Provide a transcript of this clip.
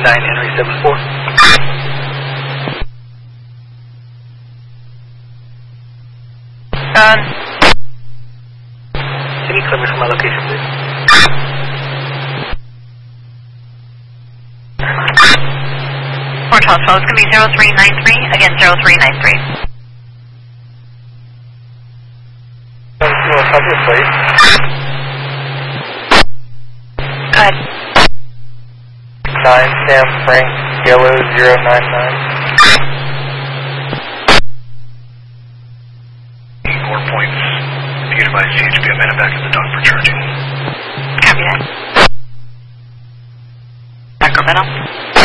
Henry 74. Can you clear me from my location, please? Fort Hallsville, it's going to be 0393, again 0393. Go ahead. 9 Sam Frank, yellow 099. 4 points. Be advised, CHP, I'm headed back to the dock for charging. Copy that. Sacramento.